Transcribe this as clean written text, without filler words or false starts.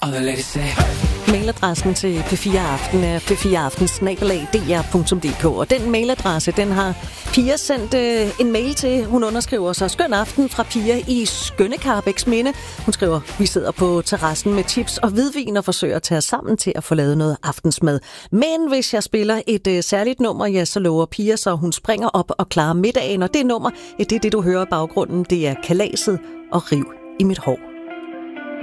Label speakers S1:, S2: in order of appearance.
S1: Mailadressen til P4 Aften er p4aften@dr.dk, og den mailadresse, den har Pia sendt en mail til. Hun underskriver sig skøn aften fra Pia i skønne Karrebæksminde. Hun skriver, vi sidder på terrassen med chips og hvidvin og forsøger at tage os sammen til at få lavet noget aftensmad. Men hvis jeg spiller et særligt nummer, ja, så lover Pia, så hun springer op og klarer middagen, og det nummer, det er det, du hører i baggrunden. Det er Kalaset og Riv i mit hår.